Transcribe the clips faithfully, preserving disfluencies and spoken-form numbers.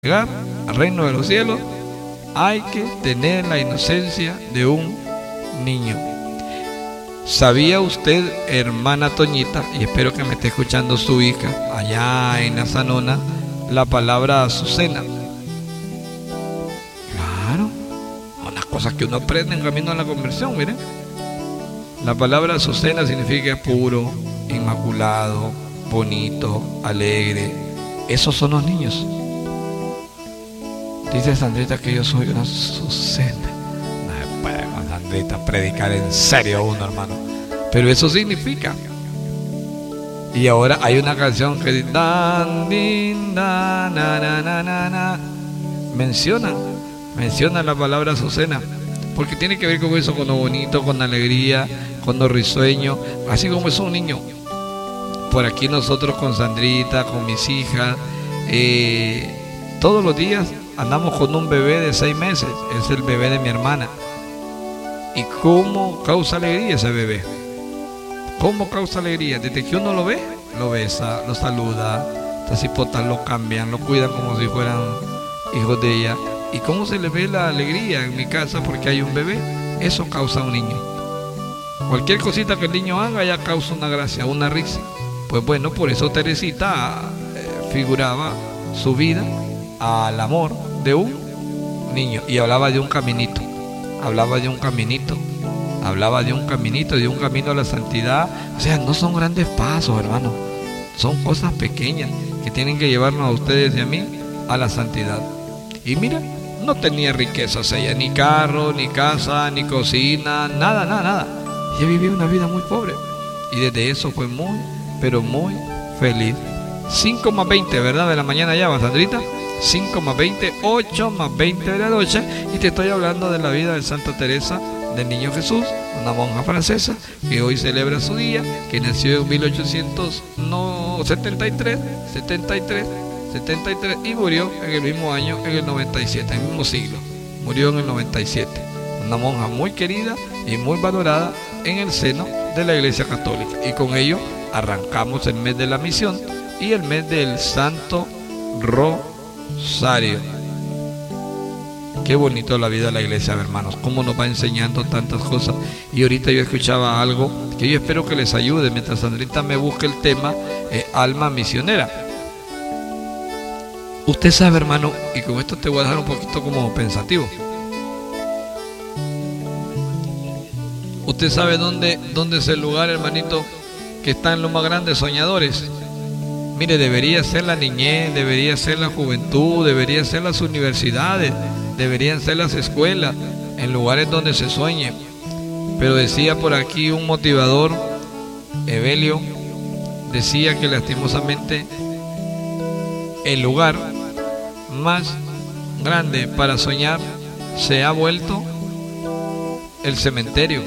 llegar al reino de los cielos hay que tener la inocencia de un niño. ¿Sabía usted, hermana Toñita, y espero que me esté escuchando su hija allá en Azanona, la palabra Azucena? Claro, unas cosas que uno aprende en camino a la conversión, miren. La palabra Azucena significa puro, inmaculado, bonito, alegre. Esos son los niños. Dice Sandrita que yo soy una Azucena. No se puede con Sandrita predicar en serio uno, hermano. Pero eso significa. Y ahora hay una canción que dice dan, din, da, na, na, na, na, na. Mencionan, mencionan la palabra Azucena, porque tiene que ver con eso, con lo bonito, con la alegría, con lo risueño, así como es un niño. Por aquí nosotros con Sandrita, con mis hijas, eh, todos los días andamos con un bebé de seis meses, es el bebé de mi hermana. ¿Y cómo causa alegría ese bebé? ¿Cómo causa alegría? Desde que uno lo ve, lo besa, lo saluda, las hipotas lo cambian, lo cuidan como si fueran hijos de ella. ¿Y cómo se le ve la alegría en mi casa porque hay un bebé? Eso causa un niño. Cualquier cosita que el niño haga ya causa una gracia, una risa. Pues bueno, por eso Teresita eh, figuraba su vida al amor de un niño y hablaba de un caminito, hablaba de un caminito, hablaba de un caminito, de un camino a la santidad. O sea, no son grandes pasos, hermano, son cosas pequeñas que tienen que llevarnos a ustedes y a mí a la santidad. Y mira, no tenía riquezas ella, ni carro, ni casa, ni cocina, nada, nada, nada. Ella vivía una vida muy pobre y desde eso fue muy, pero muy feliz. Cinco más veinte, ¿verdad? De la mañana ya, Sandrita. Cinco más veinte, ocho más veinte de la noche. Y te estoy hablando de la vida de Santa Teresa del Niño Jesús, una monja francesa que hoy celebra su día, que nació en mil ochocientos setenta y tres, setenta y tres, setenta y tres y murió en el mismo año, en el noventa y siete, en el mismo siglo. Murió en el noventa y siete. Una monja muy querida y muy valorada en el seno de la Iglesia Católica. Y con ello arrancamos el mes de la misión y el mes del Santo Rosario. Qué bonito la vida de la iglesia, hermanos, cómo nos va enseñando tantas cosas. Y ahorita yo escuchaba algo que yo espero que les ayude mientras Sandrita me busque el tema, eh, alma misionera. Usted sabe, hermano, y con esto te voy a dejar un poquito como pensativo. Usted sabe dónde, dónde es el lugar, hermanito, que está en los más grandes soñadores. Mire, debería ser la niñez, debería ser la juventud, debería ser las universidades, deberían ser las escuelas, en lugares donde se sueñe. Pero decía por aquí un motivador, Evelio, decía que lastimosamente el lugar más grande para soñar se ha vuelto el cementerio.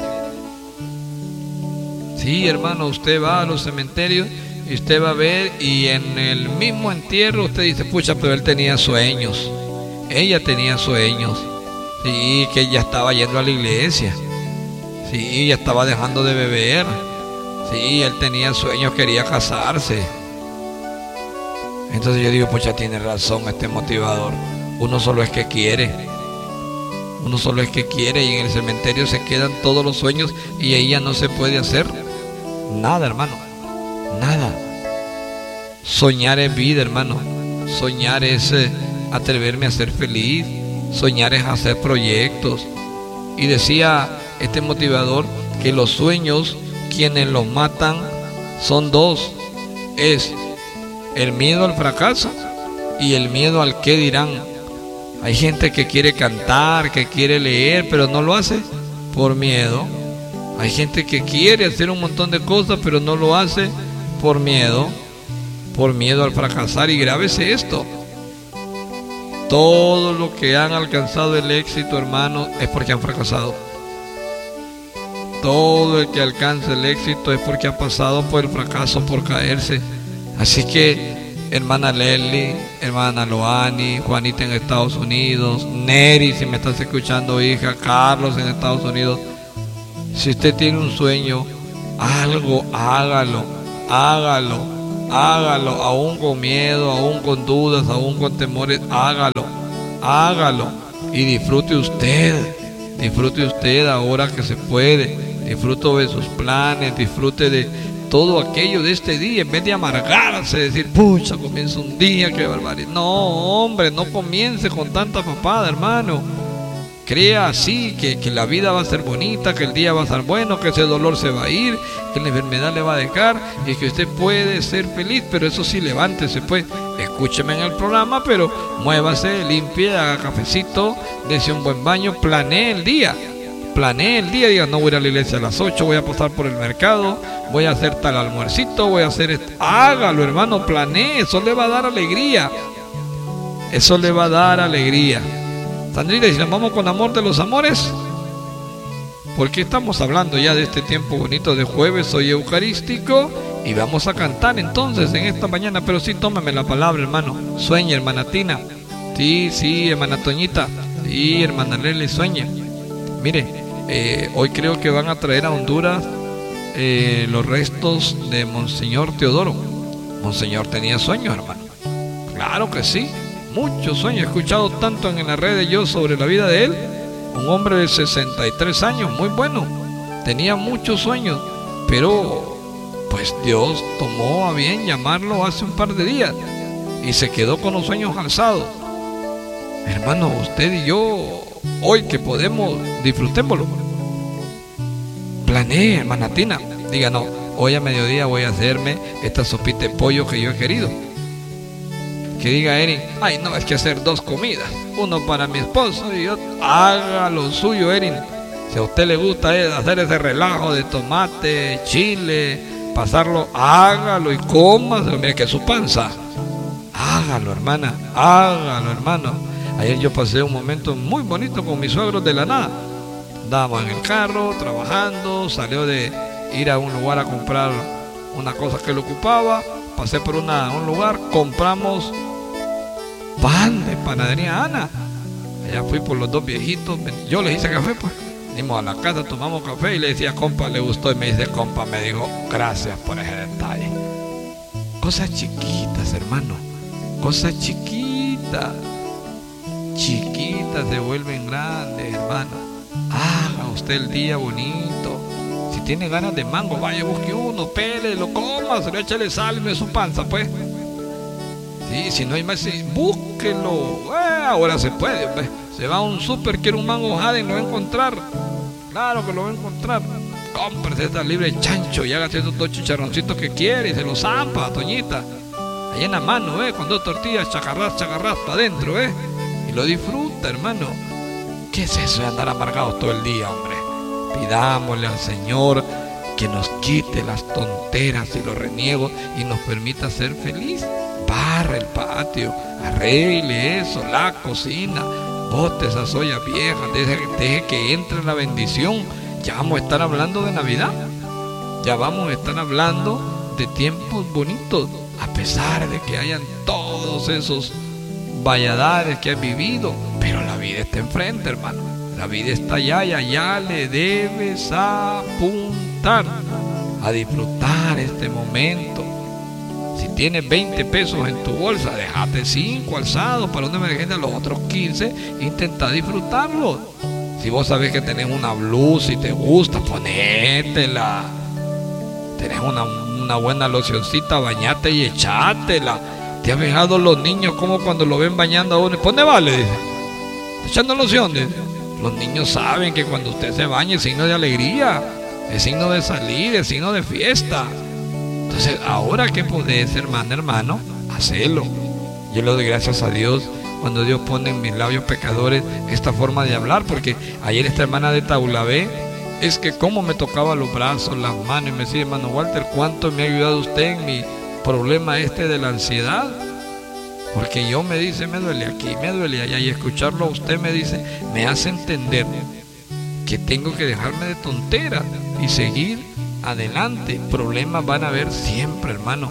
Sí, hermano, usted va a los cementerios y usted va a ver, y en el mismo entierro usted dice, pucha, pero él tenía sueños, ella tenía sueños, sí, que ella estaba yendo a la iglesia, sí, ella estaba dejando de beber, sí, él tenía sueños, quería casarse. Entonces yo digo, pucha, tiene razón este motivador, uno solo es que quiere, uno solo es que quiere, y en el cementerio se quedan todos los sueños y ahí ya no se puede hacer nada, hermano, nada. Soñar es vida, hermano. Soñar es eh, atreverme a ser feliz. Soñar es hacer proyectos. Y decía este motivador que los sueños, quienes los matan son dos. Es el miedo al fracaso y el miedo al qué dirán. Hay gente que quiere cantar, que quiere leer, pero no lo hace por miedo. Hay gente que quiere hacer un montón de cosas, pero no lo hace por miedo, por miedo al fracasar. Y grábese esto: todo lo que han alcanzado el éxito, hermano, es porque han fracasado. Todo el que alcanza el éxito es porque ha pasado por el fracaso, por caerse. Así que, hermana Leslie, hermana Loani, Juanita en Estados Unidos, Neri, si me estás escuchando, hija, Carlos en Estados Unidos, si usted tiene un sueño, algo, hágalo, hágalo, hágalo, aún con miedo, aún con dudas, aún con temores, hágalo, hágalo y disfrute usted, disfrute usted ahora que se puede, disfrute de sus planes, disfrute de todo aquello de este día, en vez de amargarse, decir, pucha, comienza un día, qué barbaridad. No, hombre, no comience con tanta papada, hermano. Crea así, que, que la vida va a ser bonita, que el día va a ser bueno, que ese dolor se va a ir, que la enfermedad le va a dejar y que usted puede ser feliz, pero eso sí, levántese, pues, escúcheme en el programa, pero muévase, limpie, haga cafecito, dése un buen baño, planee el día. Planee el día, diga, no voy a ir a la iglesia a las ocho, voy a pasar por el mercado, voy a hacer tal almuercito, voy a hacer esto. Hágalo, hermano, planee, eso le va a dar alegría. Eso le va a dar alegría. Sandrita, si nos vamos con amor de los amores, porque estamos hablando ya de este tiempo bonito de jueves, hoy eucarístico, y vamos a cantar entonces en esta mañana, pero sí, tómame la palabra, hermano. Sueña, hermana Tina. Sí, sí, hermana Toñita. Sí, hermana Lele, sueña. Mire, Eh, hoy creo que van a traer a Honduras eh, los restos de Monseñor Teodoro. Monseñor tenía sueños, hermano. Claro que sí, muchos sueños. He escuchado tanto en las redes yo sobre la vida de él. Un hombre de sesenta y tres años, muy bueno. Tenía muchos sueños, pero pues Dios tomó a bien llamarlo hace un par de días y se quedó con los sueños alzados. Hermano, usted y yo, hoy que podemos, disfrutémoslo. Planee, hermana Tina. Diga, no, hoy a mediodía voy a hacerme esta sopita de pollo que yo he querido. Que diga Erin, ay no, es que hacer dos comidas, uno para mi esposo y otro. Haga lo suyo, Erin. Si a usted le gusta hacer ese relajo de tomate, chile, pasarlo, hágalo y cómaselo. Mire que es su panza. Hágalo, hermana, hágalo, hermano. Ayer yo pasé un momento muy bonito con mis suegros de la nada. Andábamos en el carro, trabajando, salió de ir a un lugar a comprar una cosa que le ocupaba, pasé por una, un lugar, compramos pan de panadería Ana. Allá fui por los dos viejitos, yo les hice café, pues. Venimos a la casa, tomamos café y le decía, compa, le gustó, y me dice, compa, me dijo, gracias por ese detalle. Cosas chiquitas, hermano, cosas chiquitas. Chiquitas se vuelven grandes, hermano. Haga usted el día bonito. Si tiene ganas de mango, vaya, busque uno, pele, lo coma, se lo échale sal en su panza, pues. Sí, si no hay más, sí, búsquelo. Eh, ahora se puede, pues. Se va a un súper, quiere un mango Jaden, lo va a encontrar. Claro que lo va a encontrar. Cómprese esta libre de chancho y hágase esos dos chicharroncitos que quiere y se los zampa, Toñita. Ahí en la mano, eh, con dos tortillas, chacarrás, chacarrás para adentro, eh. Lo disfruta, hermano. ¿Qué es eso de andar amargados todo el día, hombre? Pidámosle al Señor que nos quite las tonteras y los reniegos y nos permita ser feliz. Barre el patio, arregle eso, la cocina, bote esas ollas viejas, deje, deje que entre la bendición. Ya vamos a estar hablando de Navidad, ya vamos a estar hablando de tiempos bonitos, a pesar de que hayan todos esos valladares que has vivido, pero la vida está enfrente, hermano. La vida está allá y allá le debes apuntar a disfrutar este momento. Si tienes veinte pesos en tu bolsa, déjate cinco alzados para una emergencia, los otros quince, intenta disfrutarlos. Si vos sabés que tenés una blusa y te gusta, ponétela. Tenés una, una buena locioncita, bañate y echátela. ¿Te has fijado los niños como cuando lo ven bañando a uno? Pone vale, dice, echando loción, dice. Los niños saben que cuando usted se baña es signo de alegría, es signo de salir, es signo de fiesta. Entonces, ahora que podés, hermano, hermano, hacelo. Yo le doy gracias a Dios cuando Dios pone en mis labios pecadores esta forma de hablar, porque ayer esta hermana de Taulabé, es que como me tocaba los brazos, las manos, y me decía, hermano Walter, ¿cuánto me ha ayudado usted en mi problema este de la ansiedad? Porque yo, me dice, me duele aquí, me duele allá, y escucharlo a usted, me dice, me hace entender que tengo que dejarme de tonteras y seguir adelante. Problemas van a haber siempre, hermano.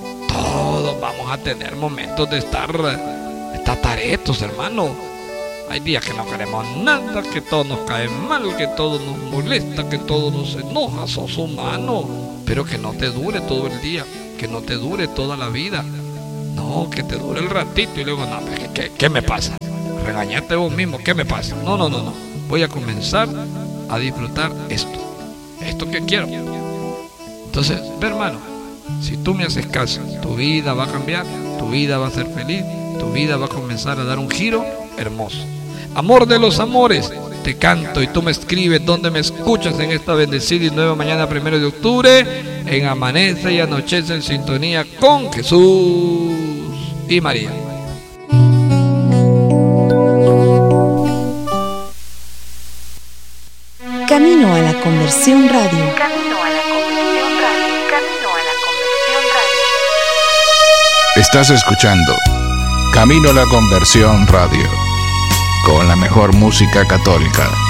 Todos vamos a tener momentos de estar tataretos, hermano. Hay días que no queremos nada, que todo nos cae mal, que todo nos molesta, que todo nos enoja. Sos humano, pero que no te dure todo el día. que no te dure toda la vida. No, que te dure el ratito y luego, no, ¿qué, qué, qué me pasa? Regañate vos mismo, ¿qué me pasa? No, no, no, no. Voy a comenzar a disfrutar esto, esto que quiero. Entonces, ve, hermano, si tú me haces caso, tu vida va a cambiar, tu vida va a ser feliz, tu vida va a comenzar a dar un giro hermoso. Amor de los amores, te canto y tú me escribes donde me escuchas en esta bendecida y nueva mañana primero de octubre, en Amanece y Anochece en sintonía con Jesús y María. Camino a la Conversión Radio. Camino a la Conversión Radio. Camino a la Conversión Radio. Estás escuchando Camino a la Conversión Radio, con la mejor música católica.